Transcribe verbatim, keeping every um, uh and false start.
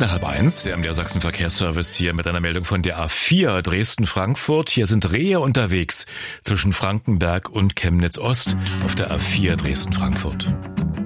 nach halb eins, der M D R Sachsen Verkehrsservice hier mit einer Meldung von der A vier Dresden-Frankfurt. Hier sind Rehe unterwegs zwischen Frankenberg und Chemnitz Ost auf der A vier Dresden-Frankfurt.